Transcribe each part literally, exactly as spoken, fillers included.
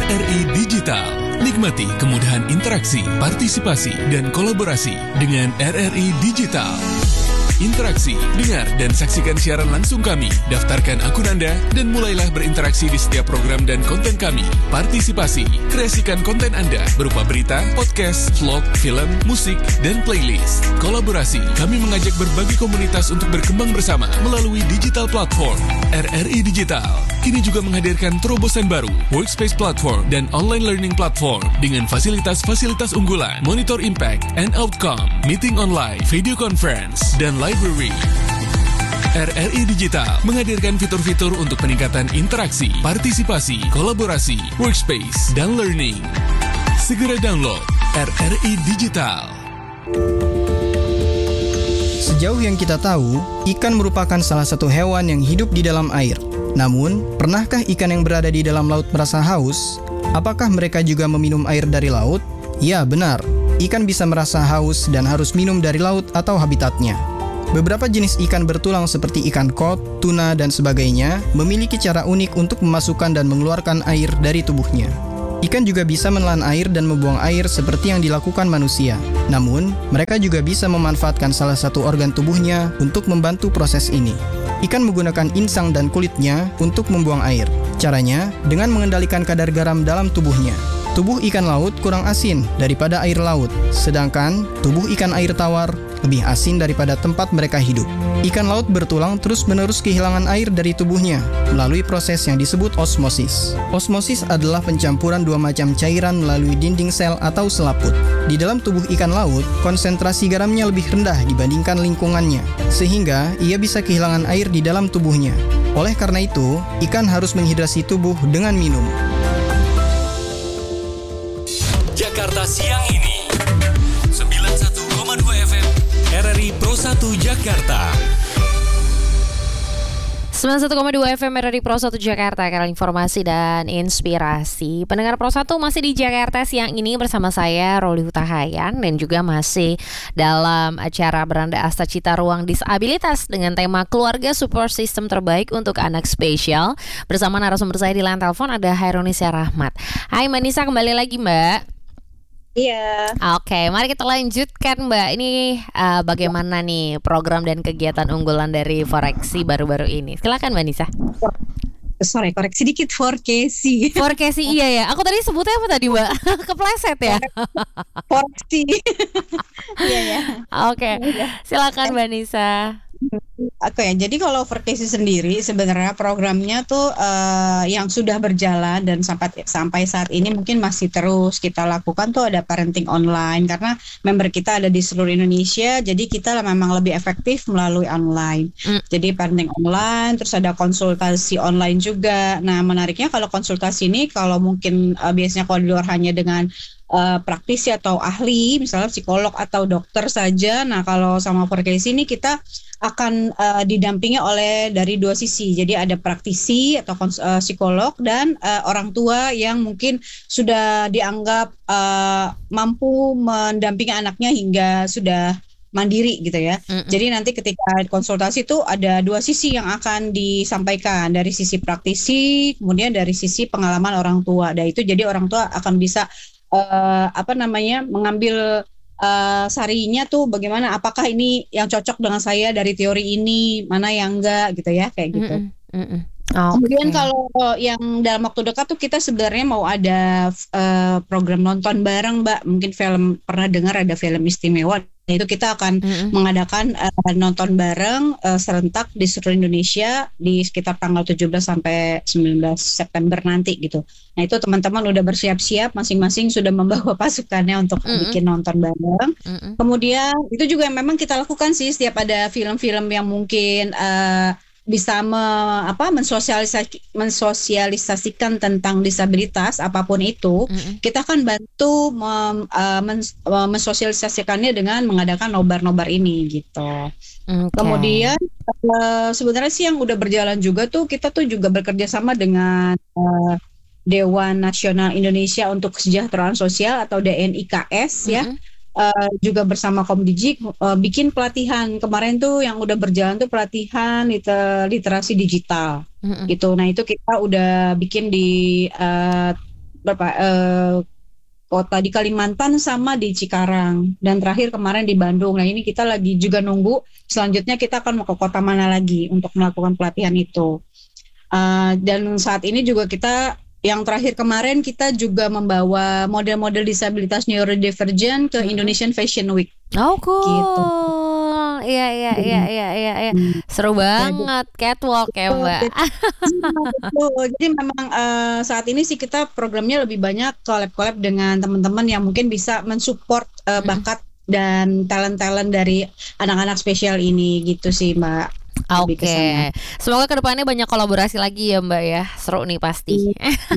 R R I Digital. Nikmati kemudahan interaksi, partisipasi, dan kolaborasi dengan R R I Digital. Interaksi, dengar, dan saksikan siaran langsung kami. Daftarkan akun Anda dan mulailah berinteraksi di setiap program dan konten kami. Partisipasi, kreasikan konten Anda berupa berita, podcast, vlog, film, musik, dan playlist. Kolaborasi, kami mengajak berbagai komunitas untuk berkembang bersama melalui digital platform. R R I Digital kini juga menghadirkan terobosan baru, workspace platform, dan online learning platform dengan fasilitas-fasilitas unggulan, monitor impact and outcome, meeting online, video conference, dan library. R R I Digital menghadirkan fitur-fitur untuk peningkatan interaksi, partisipasi, kolaborasi, workspace, dan learning. Segera download R R I Digital. Sejauh yang kita tahu, ikan merupakan salah satu hewan yang hidup di dalam air. Namun, pernahkah ikan yang berada di dalam laut merasa haus? Apakah mereka juga meminum air dari laut? Ya, benar. Ikan bisa merasa haus dan harus minum dari laut atau habitatnya. Beberapa jenis ikan bertulang seperti ikan kod, tuna, dan sebagainya memiliki cara unik untuk memasukkan dan mengeluarkan air dari tubuhnya. Ikan juga bisa menelan air dan membuang air seperti yang dilakukan manusia. Namun, mereka juga bisa memanfaatkan salah satu organ tubuhnya untuk membantu proses ini. Ikan menggunakan insang dan kulitnya untuk membuang air. Caranya dengan mengendalikan kadar garam dalam tubuhnya. Tubuh ikan laut kurang asin daripada air laut, sedangkan tubuh ikan air tawar lebih asin daripada tempat mereka hidup. Ikan laut bertulang terus-menerus kehilangan air dari tubuhnya melalui proses yang disebut osmosis. Osmosis adalah pencampuran dua macam cairan melalui dinding sel atau selaput. Di dalam tubuh ikan laut, konsentrasi garamnya lebih rendah dibandingkan lingkungannya, sehingga ia bisa kehilangan air di dalam tubuhnya. Oleh karena itu, ikan harus menghidrasi tubuh dengan minum. Jakarta siang ini sembilan puluh satu koma dua F M R R I Pro satu Jakarta. sembilan puluh satu koma dua F M R R I Pro satu Jakarta, kanal informasi dan inspirasi. Pendengar Pro satu masih di Jakarta siang ini bersama saya Roli Hutahayan dan juga masih dalam acara Beranda Asta Cita Ruang Disabilitas dengan tema Keluarga Support System Terbaik untuk Anak Spesial. Bersama narasumber saya di line telepon ada Hairunisa Rahmat. Hai Mbak Nisa, kembali lagi Mbak. Iya. Oke, mari kita lanjutkan Mbak. Ini uh, bagaimana nih program dan kegiatan unggulan dari Foreksi baru-baru ini? Silakan Mbak Nisa. Sorry, koreksi dikit, Foreksi. Foreksi iya ya. Aku tadi sebutnya apa tadi Mbak? Kepleset ya. Foreksi. Iya ya. Oke, silakan Mbak Nisa. Oke, jadi kalau Foreksi sendiri sebenarnya programnya tuh uh, yang sudah berjalan dan sampai sampai saat ini mungkin masih terus kita lakukan tuh ada parenting online karena member kita ada di seluruh Indonesia, jadi kita memang lebih efektif melalui online. Mm. Jadi parenting online, terus ada konsultasi online juga. Nah, menariknya kalau konsultasi ini kalau mungkin uh, biasanya kalau di luar hanya dengan uh, praktisi atau ahli, misalnya psikolog atau dokter saja. Nah, kalau sama Foreksi ini kita akan uh, didampingi oleh dari dua sisi. Jadi ada praktisi atau kons- uh, psikolog dan uh, orang tua yang mungkin sudah dianggap uh, mampu mendampingi anaknya hingga sudah mandiri gitu ya. Mm-hmm. Jadi nanti ketika konsultasi itu ada dua sisi yang akan disampaikan, dari sisi praktisi, kemudian dari sisi pengalaman orang tua. Dan itu jadi orang tua akan bisa uh, apa namanya mengambil Uh, sarinya tuh bagaimana, apakah ini yang cocok dengan saya dari teori ini, mana yang enggak gitu ya, kayak gitu. Mm-mm, mm-mm. Oh, Kemudian okay. kalau yang dalam waktu dekat tuh kita sebenarnya mau ada uh, program nonton bareng Mbak, mungkin film, pernah dengar ada film istimewa, itu kita akan mm-hmm. mengadakan uh, nonton bareng uh, serentak di seluruh Indonesia di sekitar tanggal tujuh belas sampai sembilan belas September nanti gitu. Nah itu teman-teman udah bersiap-siap, masing-masing sudah membawa pasukannya untuk mm-hmm. bikin nonton bareng. Mm-hmm. Kemudian itu juga yang memang kita lakukan sih, setiap ada film-film yang mungkin uh, bisa me, apa, mensosialisasi, mensosialisasikan tentang disabilitas apapun itu, mm-hmm. kita kan bantu mem, uh, mens, uh, mensosialisasikannya dengan mengadakan nobar-nobar ini gitu. Okay. Kemudian uh, sebenarnya sih yang udah berjalan juga tuh, kita tuh juga bekerja sama dengan uh, Dewan Nasional Indonesia untuk Kesejahteraan Sosial atau D N I K S mm-hmm. ya. Uh, juga bersama Komdijik uh, bikin pelatihan kemarin tuh yang udah berjalan tuh pelatihan liter- literasi digital mm-hmm. gitu. Nah itu kita udah bikin di uh, berapa eh, kota di Kalimantan sama di Cikarang, dan terakhir kemarin di Bandung. Nah ini kita lagi juga nunggu selanjutnya kita akan mau ke kota mana lagi untuk melakukan pelatihan itu. Uh, dan saat ini juga kita yang terakhir kemarin kita juga membawa model-model disabilitas neurodivergent ke Indonesian Fashion Week. Oh cool. Gitu. Iya iya iya iya iya iya. Seru banget catwalk ya Mbak. Betul. Jadi memang uh, saat ini sih kita programnya lebih banyak collab-collab dengan teman-teman yang mungkin bisa mensupport uh, bakat dan talent-talent dari anak-anak spesial ini gitu sih Mbak. Oke, okay. Semoga kedepannya banyak kolaborasi lagi ya Mbak ya, seru nih pasti.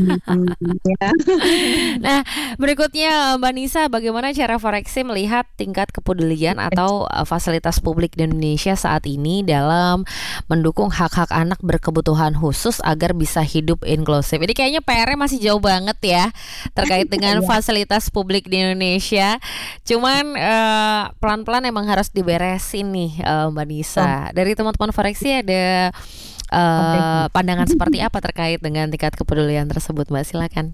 Nah berikutnya Mbak Nisa, bagaimana cara Foreksi melihat tingkat kepedulian atau uh, fasilitas publik di Indonesia saat ini dalam mendukung hak-hak anak berkebutuhan khusus agar bisa hidup inklusif? Ini kayaknya P R-nya masih jauh banget ya terkait dengan fasilitas publik di Indonesia. Cuman uh, pelan-pelan emang harus diberesin nih uh, Mbak Nisa. Dari teman-teman Foreksi ada uh, pandangan seperti apa terkait dengan tingkat kepedulian tersebut, Mbak? Silakan.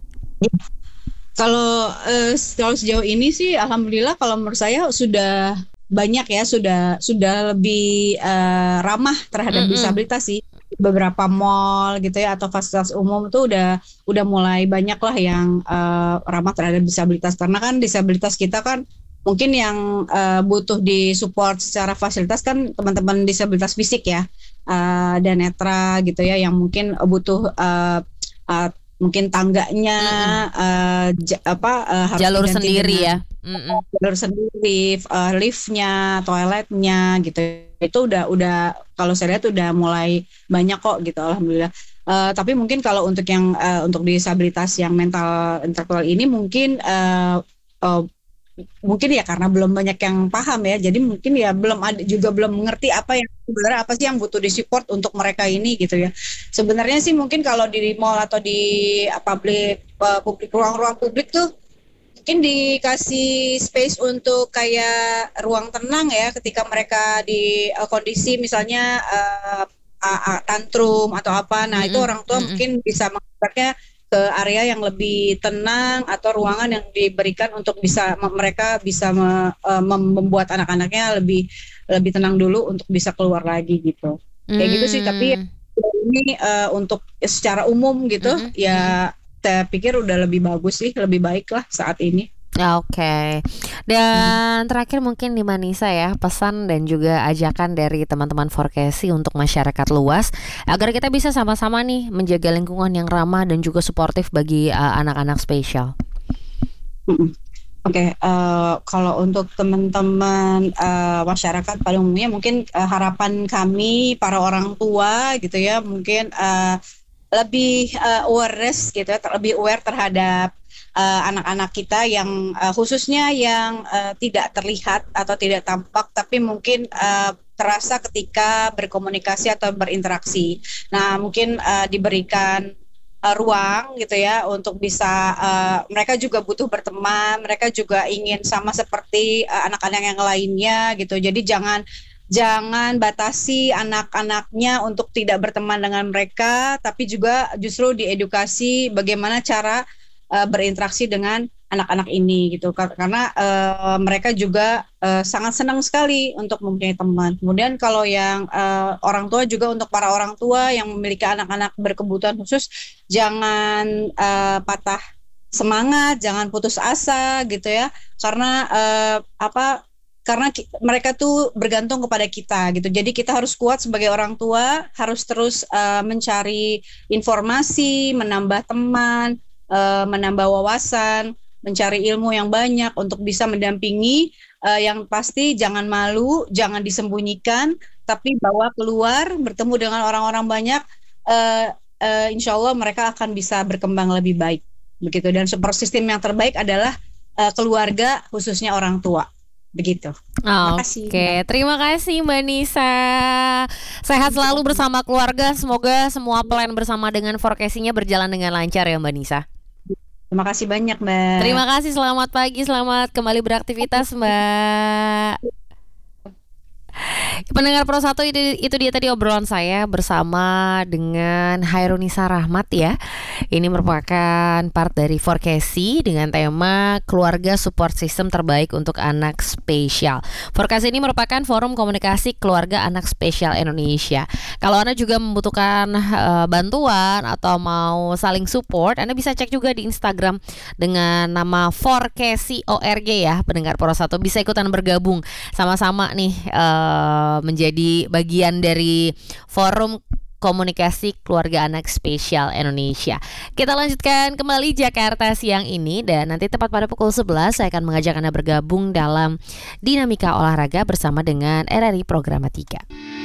Kalau uh, kalau sejauh ini sih, alhamdulillah kalau menurut saya sudah banyak ya, sudah sudah lebih uh, ramah terhadap mm-hmm. disabilitas sih. Beberapa mall gitu ya atau fasilitas umum tuh udah udah mulai banyak lah yang uh, ramah terhadap disabilitas, karena kan disabilitas kita kan mungkin yang uh, butuh disupport secara fasilitas kan teman-teman disabilitas fisik ya, uh, dan netra gitu ya, yang mungkin butuh uh, uh, mungkin tangganya uh, j- apa uh, harus jalur sendiri ya, jalur sendiri, uh, liftnya, toiletnya gitu. Itu udah udah kalau saya lihat udah mulai banyak kok gitu, alhamdulillah. Uh, tapi mungkin kalau untuk yang uh, untuk disabilitas yang mental intelektual ini mungkin uh, uh, mungkin ya karena belum banyak yang paham ya, jadi mungkin ya belum ada juga belum mengerti apa yang sebenarnya apa sih yang butuh disupport untuk mereka ini gitu ya. Sebenarnya sih mungkin kalau di mall atau di uh, public uh, publik ruang-ruang publik tuh mungkin dikasih space untuk kayak ruang tenang ya ketika mereka di uh, kondisi misalnya uh, uh, uh, tantrum atau apa. Nah, mm-hmm. itu orang tua mm-hmm. mungkin bisa mengantarnya ke area yang lebih tenang atau ruangan yang diberikan untuk bisa mereka bisa me, uh, membuat anak-anaknya lebih lebih tenang dulu untuk bisa keluar lagi gitu. Mm. Kayak gitu sih, tapi ini uh, untuk secara umum gitu mm-hmm. ya saya pikir udah lebih bagus sih, lebih baik lah saat ini. Oke, okay. Dan terakhir mungkin di Manisa ya, pesan dan juga ajakan dari teman-teman Forkesi untuk masyarakat luas agar kita bisa sama-sama nih menjaga lingkungan yang ramah dan juga suportif bagi uh, anak-anak spesial. Oke, okay, uh, kalau untuk teman-teman uh, masyarakat pada umumnya mungkin uh, harapan kami para orang tua gitu ya, mungkin uh, lebih uh, awareness gitu ya, lebih aware terhadap uh, anak-anak kita yang uh, khususnya yang uh, tidak terlihat atau tidak tampak tapi mungkin uh, terasa ketika berkomunikasi atau berinteraksi. Nah, mungkin uh, diberikan uh, ruang gitu ya untuk bisa uh, mereka juga butuh berteman, mereka juga ingin sama seperti uh, anak-anak yang lainnya gitu. Jadi jangan Jangan batasi anak-anaknya untuk tidak berteman dengan mereka, tapi juga justru diedukasi bagaimana cara uh, berinteraksi dengan anak-anak ini gitu. Karena uh, mereka juga uh, sangat senang sekali untuk mempunyai teman. Kemudian kalau yang uh, orang tua juga, untuk para orang tua yang memiliki anak-anak berkebutuhan khusus, jangan uh, patah semangat, jangan putus asa gitu ya. Karena uh, apa? Karena ki- mereka tuh bergantung kepada kita gitu. Jadi kita harus kuat sebagai orang tua, harus terus uh, mencari informasi, menambah teman, uh, menambah wawasan, mencari ilmu yang banyak untuk bisa mendampingi. Uh, yang pasti jangan malu, jangan disembunyikan, tapi bawa keluar, bertemu dengan orang-orang banyak. Uh, uh, insya Allah mereka akan bisa berkembang lebih baik begitu. Dan support system yang terbaik adalah uh, keluarga, khususnya orang tua. Begitu. Oke, okay. Terima kasih Mbak Nisa. Sehat selalu bersama keluarga. Semoga semua plan bersama dengan Forkesinya berjalan dengan lancar ya Mbak Nisa. Terima kasih banyak Mbak. Terima kasih, selamat pagi, selamat kembali beraktivitas Mbak. Pendengar Pro satu, itu, itu dia tadi obrolan saya bersama dengan Hairunisa Rahmat ya. Ini merupakan part dari Forkesi dengan tema keluarga support system terbaik untuk anak spesial. Forkesi ini merupakan forum komunikasi keluarga anak spesial Indonesia. Kalau Anda juga membutuhkan uh, bantuan atau mau saling support, Anda bisa cek juga di Instagram dengan nama Forkesi O R G ya. Pendengar Pro satu bisa ikutan bergabung sama-sama nih uh, menjadi bagian dari forum komunikasi keluarga anak spesial Indonesia. Kita lanjutkan kembali Jakarta siang ini, dan nanti tepat pada pukul sebelas saya akan mengajak Anda bergabung dalam Dinamika Olahraga bersama dengan R R I Programa tiga.